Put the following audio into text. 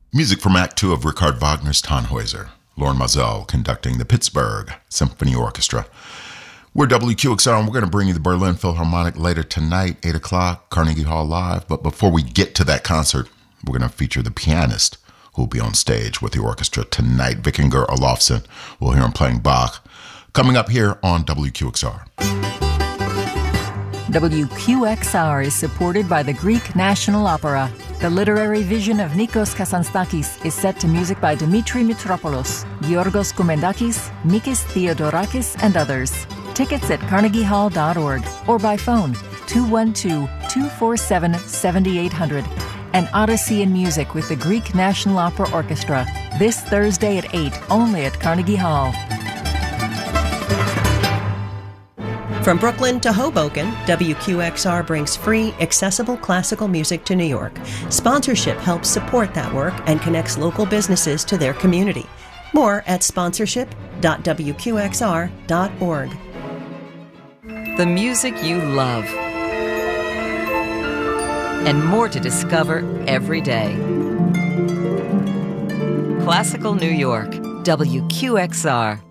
Music from Act Two of Richard Wagner's Tannhäuser. Lorne Mizell conducting the Pittsburgh Symphony Orchestra. We're WQXR, and we're going to bring you the Berlin Philharmonic later tonight, 8 o'clock, Carnegie Hall Live. But before we get to that concert, we're going to feature the pianist who will be on stage with the orchestra tonight, Vikingur Olafsson. We'll hear him playing Bach. Coming up here on WQXR. WQXR is supported by the Greek National Opera. The literary vision of Nikos Kazantzakis is set to music by Dimitri Mitropoulos, Georgos Koumendakis, Mikis Theodorakis, and others. Tickets at carnegiehall.org or by phone 212-247-7800. And Odyssey in Music with the Greek National Opera Orchestra this Thursday at 8, only at Carnegie Hall. From Brooklyn to Hoboken, WQXR brings free, accessible classical music to New York. Sponsorship helps support that work and connects local businesses to their community. More at sponsorship.wqxr.org. The music you love. And more to discover every day. Classical New York, WQXR.